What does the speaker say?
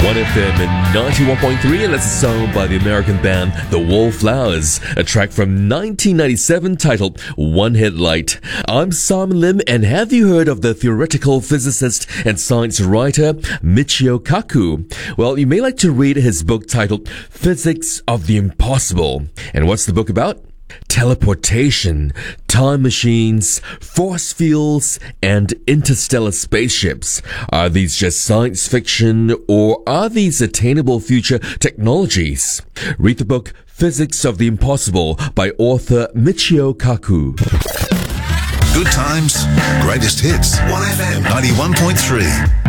1FM and 91.3, and that's a song by the American band The Wallflowers, a track from 1997 titled One Headlight. I'm Simon Lim, and have you heard of the theoretical physicist and science writer Michio Kaku? Well, you may like to read his book titled Physics of the Impossible. And what's the book about? Teleportation, time machines, force fields, and interstellar spaceships. Are these just science fiction, or are these attainable future technologies? Read the book Physics of the Impossible by author Michio Kaku. Good times, greatest hits. 1FM 91.3.